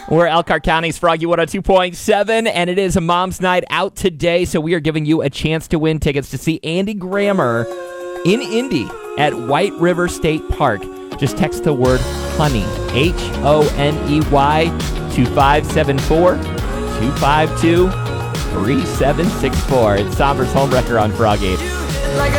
We're Elkhart County's Froggy 102.7, and it is a mom's night out today, so we are giving you a chance to win tickets to see Andy Grammer in Indy at White River State Park. Just text the word HONEY, HONEY, to 574-252-3764. It's Somber's Homewrecker on Froggy.